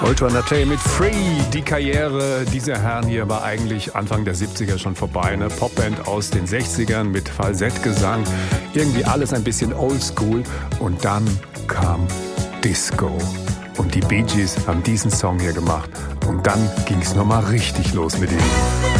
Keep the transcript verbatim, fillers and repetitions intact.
Ultra Naté mit Free. Die Karriere dieser Herren hier war eigentlich Anfang der siebziger schon vorbei. Eine Popband aus den sechzigern mit Falsettgesang. Irgendwie alles ein bisschen oldschool. Und dann kam Disco. Und die Bee Gees haben diesen Song hier gemacht. Und dann ging es nochmal richtig los mit ihnen.